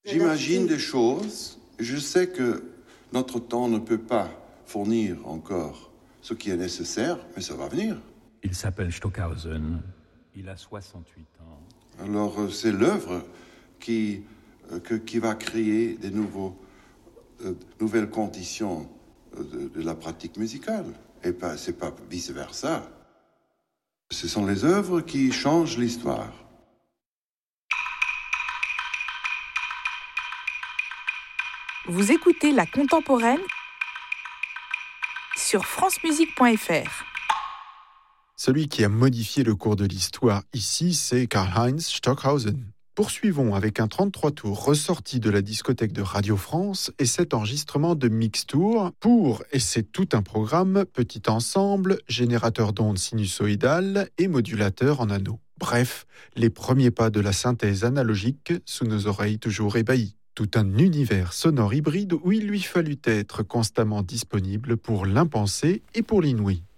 J'imagine des choses. Je sais que notre temps ne peut pas fournir encore ce qui est nécessaire, mais ça va venir. Il s'appelle Stockhausen. Il a 68 ans. Alors, c'est l'œuvre qui va créer des nouvelles conditions de la pratique musicale. Et c'est pas vice-versa. Ce sont les œuvres qui changent l'histoire. Vous écoutez La Contemporaine sur francemusique.fr. Celui qui a modifié le cours de l'histoire ici, c'est Karl-Heinz Stockhausen. Poursuivons avec un 33 tours ressorti de la discothèque de Radio France et cet enregistrement de Mixtour pour, et c'est tout un programme, petit ensemble, générateur d'ondes sinusoïdales et modulateur en anneaux. Bref, les premiers pas de la synthèse analogique sous nos oreilles toujours ébahies. Tout un univers sonore hybride où il lui fallut être constamment disponible pour l'impensé et pour l'inouï.